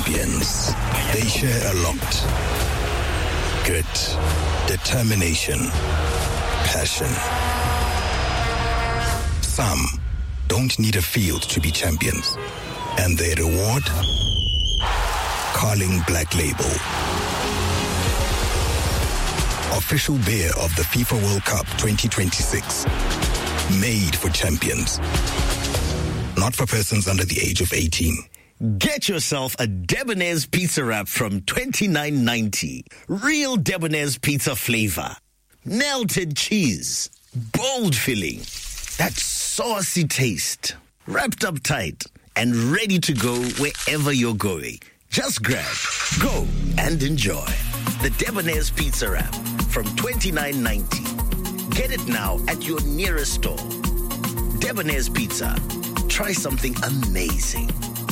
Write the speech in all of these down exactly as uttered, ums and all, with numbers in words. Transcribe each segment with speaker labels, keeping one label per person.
Speaker 1: champions. They share a lot. Grit, determination, passion. Some don't need a field to be champions. And their reward? Carling Black Label. Official beer of the FIFA World Cup twenty twenty-six. Made for champions. Not for persons under the age of eighteen.
Speaker 2: Get yourself a Debonair's pizza wrap from twenty-nine ninety. Real Debonair's pizza flavor. Melted cheese. Bold filling. That saucy taste. Wrapped up tight and ready to go wherever you're going. Just grab, go, and enjoy. The Debonair's pizza wrap from twenty-nine ninety. Get it now at your nearest store. Debonair's Pizza. Try something amazing.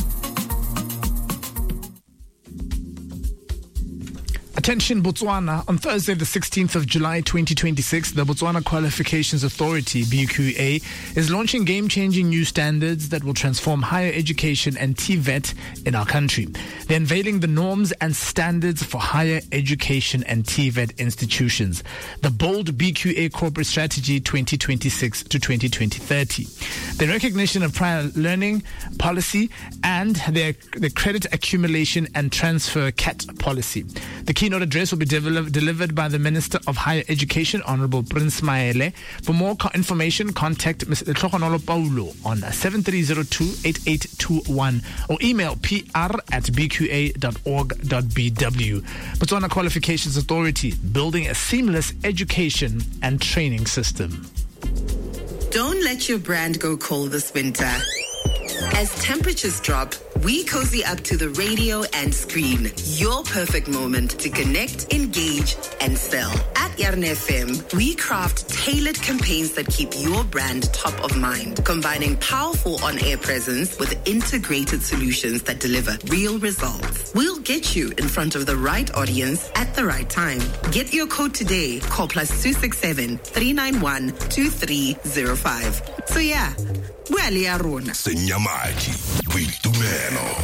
Speaker 3: Attention Botswana, on Thursday the sixteenth of July twenty twenty-six, the Botswana Qualifications Authority, B Q A, is launching game-changing new standards that will transform higher education and T V E T in our country. They're unveiling the norms and standards for higher education and T V E T institutions. The bold B Q A Corporate Strategy twenty twenty-six to twenty thirty. The recognition of prior learning policy and their the credit accumulation and transfer C A T policy. The keynote address will be develop, delivered by the Minister of Higher Education, Honorable Prince Maele. For more co- information, contact Mister Tlogonolo Paulo on seven three zero two, eight eight two one or email p r at b q a dot org dot b w. Botswana Qualifications Authority, building a seamless education and training system.
Speaker 4: Don't let your brand go cold this winter. As temperatures drop, we cozy up to the radio and screen. Your perfect moment to connect, engage, and sell. At Yarn F M, we craft tailored campaigns that keep your brand top of mind, combining powerful on-air presence with integrated solutions that deliver real results. We'll get you in front of the right audience at the right time. Get your code today. Call plus two six seven, three nine one, two three zero five. So yeah, well, yeah, Rona.
Speaker 1: Senyamaji, Quiltumeno.